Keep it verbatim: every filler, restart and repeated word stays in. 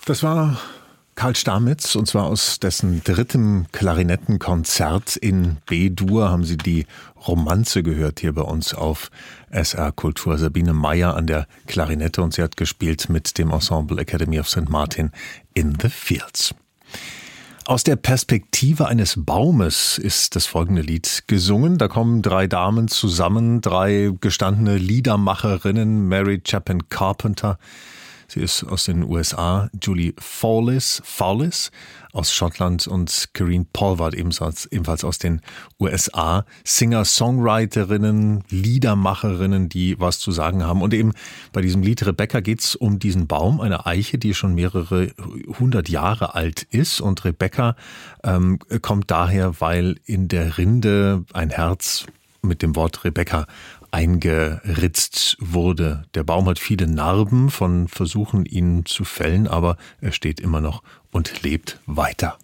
Das war Karl Stamitz, und zwar aus dessen drittem Klarinettenkonzert in B-Dur haben Sie die Romanze gehört hier bei uns auf S R Kultur. Sabine Meyer an der Klarinette, und sie hat gespielt mit dem Ensemble Academy of Saint Martin in the Fields. Aus der Perspektive eines Baumes ist das folgende Lied gesungen. Da kommen drei Damen zusammen, drei gestandene Liedermacherinnen, Mary Chapin Carpenter. Sie ist aus den U S A, Julie Fowlis, Fowlis aus Schottland und Karine Polwart ebenfalls, ebenfalls aus den U S A. Singer-Songwriterinnen, Liedermacherinnen, die was zu sagen haben. Und eben bei diesem Lied Rebecca geht es um diesen Baum, eine Eiche, die schon mehrere hundert Jahre alt ist. Und Rebecca ähm, kommt daher, weil in der Rinde ein Herz mit dem Wort Rebecca eingeritzt wurde. Der Baum hat viele Narben von Versuchen, ihn zu fällen, aber er steht immer noch und lebt weiter.